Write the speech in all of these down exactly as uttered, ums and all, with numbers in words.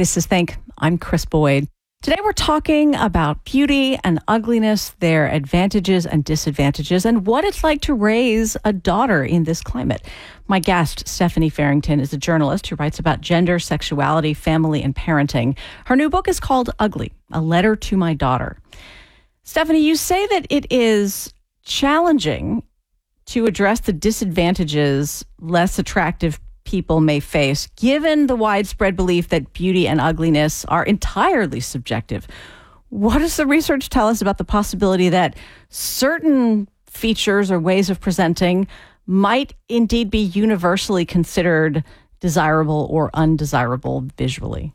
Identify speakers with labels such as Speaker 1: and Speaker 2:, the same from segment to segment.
Speaker 1: This is Think. I'm Chris Boyd. Today we're talking about beauty and ugliness, their advantages and disadvantages, and what it's like to raise a daughter in this climate. My guest, Stephanie Farrington, is a journalist who writes about gender, sexuality, family, and parenting. Her new book is called Ugly, A Letter to My Daughter. Stephanie, you say that it is challenging to address the disadvantages less attractive people may face, given the widespread belief that beauty and ugliness are entirely subjective. What does the research tell us about the possibility that certain features or ways of presenting might indeed be universally considered desirable or undesirable visually?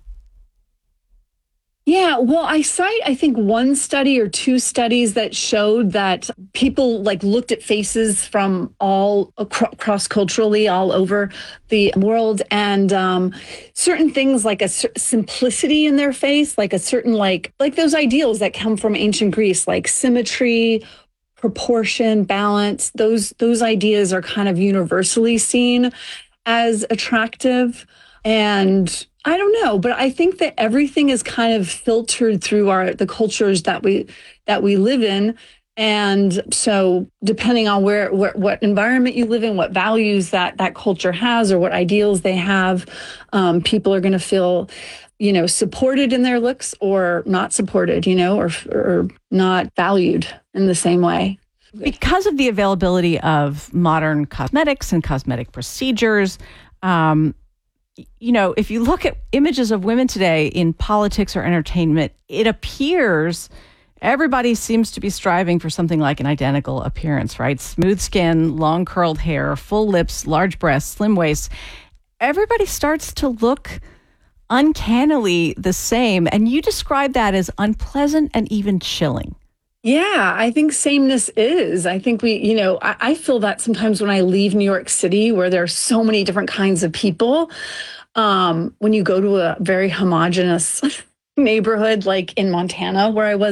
Speaker 2: Yeah, well, I cite, I think, one study or two studies that showed that people like looked at faces from all acro- cross-culturally all over the world, and um, certain things like a cer- simplicity in their face, like a certain like like those ideals that come from ancient Greece, like symmetry, proportion, balance. Those those ideas are kind of universally seen as attractive. And I don't know, but I think that everything is kind of filtered through our the cultures that we that we live in. And so depending on where, where what environment you live in, what values that that culture has or what ideals they have, um, people are going to feel, you know, supported in their looks or not supported, you know, or or not valued in the same way.
Speaker 1: Because of the availability of modern cosmetics and cosmetic procedures, um, you know, if you look at images of women today in politics or entertainment, it appears everybody seems to be striving for something like an identical appearance, right? Smooth skin, long curled hair, full lips, large breasts, slim waists. Everybody starts to look uncannily the same. And you describe that as unpleasant and even chilling.
Speaker 2: Yeah, I think sameness is. I think we, you know, I, I feel that sometimes when I leave New York City, where there are so many different kinds of people, um, when you go to a very homogenous neighborhood, like in Montana, where I was